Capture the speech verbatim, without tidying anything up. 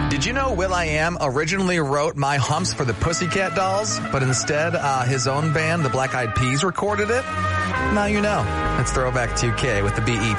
Did you know will.i.am originally wrote My Humps for the Pussycat Dolls, but instead uh, his own band, the Black Eyed Peas, recorded it? Now you know. It's Throwback two K with the B E P.